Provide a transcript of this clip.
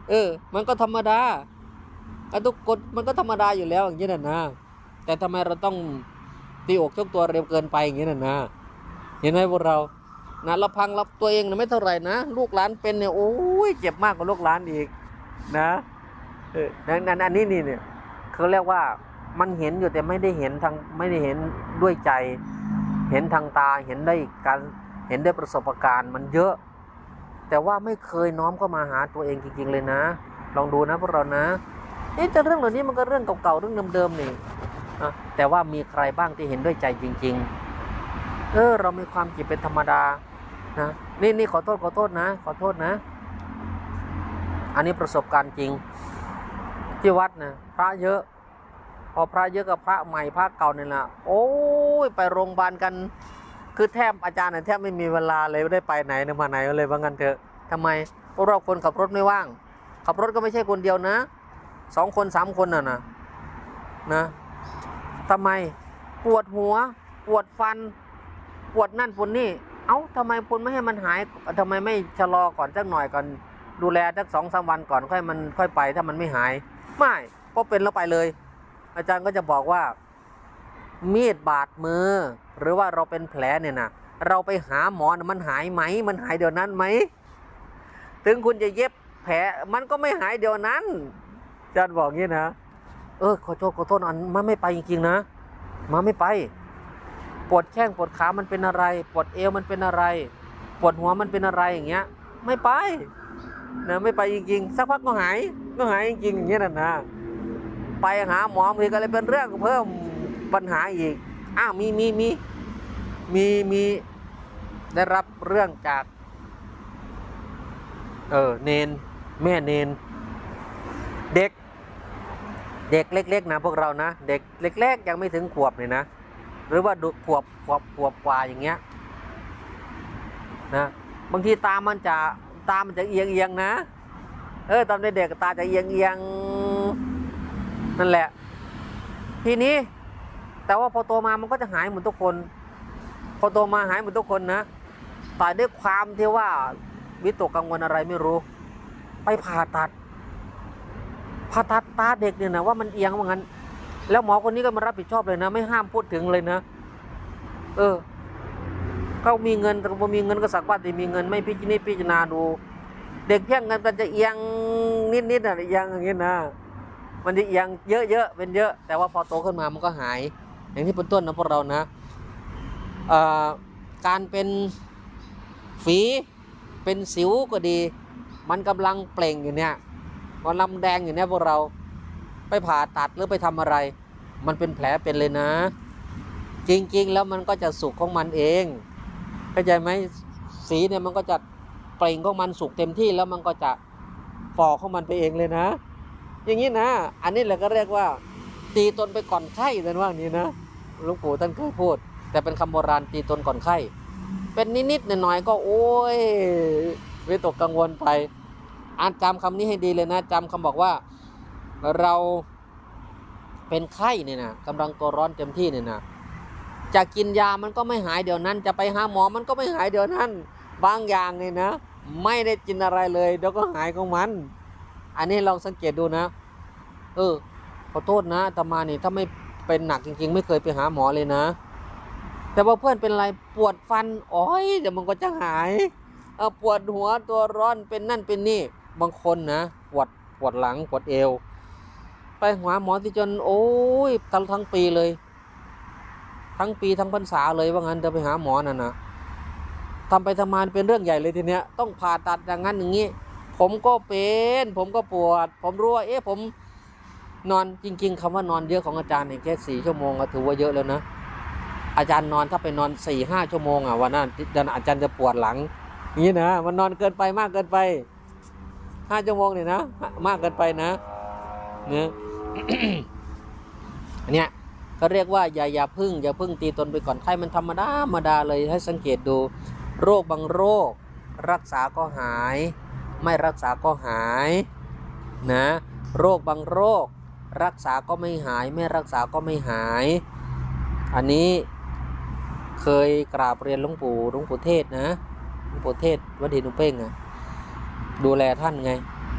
มันก็ธรรมดาทุกคนมันก็ธรรมดาอยู่แล้วอย่างนี้นะแต่ทำไมเราต้องตีอกชกตัวเร็วเกินไปอย่างนี้นะเห็นไหมพวกเรานะเราพังรับตัวเองนะไม่เท่าไหร่นะลูกหลานเป็นเนี่ยโอ้ยเจ็บมากกว่าลูกหลานอีกนะนั่นอันนี้เนี่ยเขาเรียกว่ามันเห็นอยู่แต่ไม่ได้เห็นด้วยใจเห็นทางตาเห็นได้การเห็นได้ประสบการณ์มันเยอะแต่ว่าไม่เคยน้อมเข้ามาหาตัวเองจริงๆเลยนะลองดูนะพวกเรานะแต่เรื่องเหล่านี้มันก็เรื่องเก่าๆเรื่องเดิมๆนี่แต่ว่ามีใครบ้างที่เห็นด้วยใจจริงๆเรามีความจิตเป็นธรรมดานะนี่ขอโทษนะขอโทษนะอันนี้ประสบการณ์จริงที่วัดนะพระเยอะพอพระเยอะกับพระใหม่พระเก่าเนี่ยนะโอ้ยไปโรงพยาบาลกันคือแทบอาจารย์แทบไม่มีเวลาเลยได้ไปไหนมาไหนเลยว่างั้นเถอะทำไมพวกเราคนขับรถไม่ว่างขับรถก็ไม่ใช่คนเดียวนะ2 คน3 คนนะทำไมปวดหัวปวดฟันปวดนั่นปวดนี่ทำไมคุณไม่ให้มันหายทำไมไม่ชะลอก่อนสักหน่อยก่อนดูแลสัก2-3 วันก่อนค่อยไปถ้ามันไม่หายไม่พอเป็นแล้วไปเลยอาจารย์ก็จะบอกว่ามีดบาดมือหรือว่าเราเป็นแผลเนี่ยนะเราไปหาหมอมันหายไหมมันหายเดี๋ยวนั้นไหมถึงคุณจะเย็บแผลมันก็ไม่หายเดี๋ยวนั้นอาจารย์บอกงี้นะขอโทษมันไม่ไปจริงๆนะมาไม่ไปปวดแข้งปวดขามันเป็นอะไรปวดเอวมันเป็นอะไรปวดหัวมันเป็นอะไรอย่างเงี้ยไม่ไปนะไม่ไปจริงๆสักพักก็หายจริงๆอย่างเงี้ยนะไปหาหมอบางทีก็เลยเป็นเรื่องเพิ่มปัญหาอีกมีได้รับเรื่องจากเนนแม่เนนเด็กเล็กๆนะพวกเรานะเด็กเล็กๆยังไม่ถึงขวบเลยนะหรือว่าขวบกว่าอย่างเงี้ยนะบางทีตามันจะเอียงนะตอนเด็กตาจะเอียงนั่นแหละทีนี้แต่ว่าพอโตมามันก็จะหายเหมือนทุกคนพอโตมาหายเหมือนทุกคนนะแต่ด้วยความที่ว่าวิตกกังวลอะไรไม่รู้ไปผ่าตัดตาเด็กเนี่ยนะว่ามันเอียงว่างั้นแล้วหมอคนนี้ก็มารับผิดชอบเลยนะไม่ห้ามพูดถึงเลยนะเขามีเงินแต่พอมีเงินก็สักว่าแต่มีเงินไม่พิจารณาดูเด็กเพี้ยงเงินมันจะเอียงนิดอะไรเอียงอย่างนี้นะมันจะเอียงเยอะเป็นเยอะแต่ว่าพอโตขึ้นมามันก็หายอย่างที่เป็นต้นนะพวกเรานะการเป็นฝีเป็นสิวก็ดีมันกำลังเปล่งอยู่เนี่ยมันลำแดงอยู่เนี่ยพวกเราไปผ่าตัดหรือไปทำอะไรมันเป็นแผลเป็นเลยนะจริงๆแล้วมันก็จะสุกของมันเองเข้าใจไหมสีเนี่ยมันก็จะเปล่งของมันสุกเต็มที่แล้วมันก็จะฝ่อของมันไปเองเลยนะอย่างนี้นะอันนี้แหละก็เรียกว่าตีตนไปก่อนไข้นั่นว่านี้นะหลวงปู่ท่านเคยพูดแต่เป็นคำโบราณตีตนก่อนไข้เป็นนิดๆหน่อยๆก็โอ้ยวิตกกังวลไปจำคำนี้ให้ดีเลยนะจำคำบอกว่าเราเป็นไข้เนี่ยนะกำลังตัวร้อนเต็มที่เนี่ยนะจะกินยามันก็ไม่หายเดี๋ยวนั้นจะไปหาหมอมันก็ไม่หายเดี๋ยวนั้นบางอย่างเนี่ยนะไม่ได้กินอะไรเลยเดี๋ยวก็หายของมันอันนี้ลองสังเกตดูนะขอโทษนะอาตมานี่ถ้าไม่เป็นหนักจริงๆไม่เคยไปหาหมอเลยนะแต่ว่าเพื่อนเป็นอะไรปวดฟันเดี๋ยวมันก็จะหายปวดหัวตัวร้อนเป็นนั่นเป็นนี่บางคนนะปวดหลังปวดเอวไปหาหมอที่จนโอ้ยทั้งปีเลยทั้งปีทั้งพรรษาเลยว่างั้นเดินไปหาหมอน่ะนะทำไปทำมาเป็นเรื่องใหญ่เลยทีเนี้ยต้องผ่าตัดอย่างนั้นอย่างนี้ผมก็ปวดผมรู้ว่าผมนอนจริงๆคำว่านอนเยอะของอาจารย์เนี่ยแค่4 ชั่วโมงก็ถือว่าเยอะแล้วนะอาจารย์นอนถ้าไปนอน4-5 ชั่วโมงวันนั้นอาจารย์จะปวดหลังนี่นะมันนอนเกินไปมากเกินไป5 ชั่วโมงเนี่ยนะมากเกินไปนะเนี่ย เนี่ยเขาเรียกว่าอย่าพึ่งตีตนไปก่อนไข้มันธรรมดาเลยให้สังเกตดูโรคบางโรครักษาก็หายไม่รักษาก็หายนะโรคบางโรครักษาก็ไม่หายไม่รักษาก็ไม่หายอันนี้เคยกราบเรียนหลวงปู่เทศนะหลวงปู่เทศวัดหินอุเป้งดูแลท่านไง